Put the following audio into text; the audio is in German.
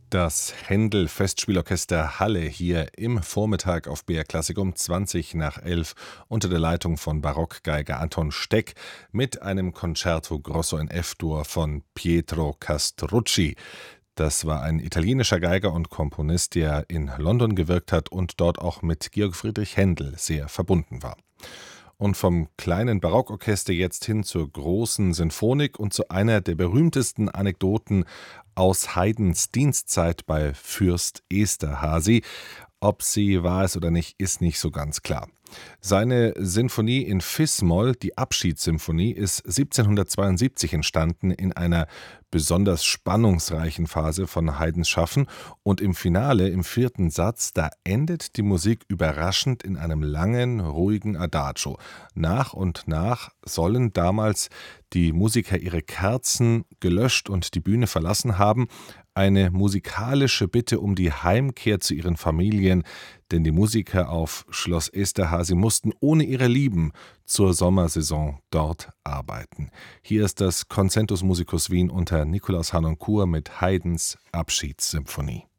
Das Händel-Festspielorchester Halle hier im Vormittag auf BR Klassik um 20 nach 11 unter der Leitung von Barockgeiger Anton Steck mit einem Concerto Grosso in F-Dur von Pietro Castrucci. Das war ein italienischer Geiger und Komponist, der in London gewirkt hat und dort auch mit Georg Friedrich Händel sehr verbunden war. Und vom kleinen Barockorchester jetzt hin zur großen Sinfonik und zu einer der berühmtesten Anekdoten aus Haydns Dienstzeit bei Fürst Esterhazy. Ob sie wahr ist oder nicht, ist nicht so ganz klar. Seine Sinfonie in Fis-Moll, die Abschiedssymphonie, ist 1772 entstanden in einer besonders spannungsreichen Phase von Haydns Schaffen, und im Finale, im vierten Satz, da endet die Musik überraschend in einem langen, ruhigen Adagio. Nach und nach sollen damals die Musiker ihre Kerzen gelöscht und die Bühne verlassen haben. Eine musikalische Bitte um die Heimkehr zu ihren Familien, denn die Musiker auf Schloss Esterhazy mussten ohne ihre Lieben zur Sommersaison dort arbeiten. Hier ist das Concentus Musicus Wien unter Nikolaus Harnoncourt mit Haydns Abschiedssymphonie.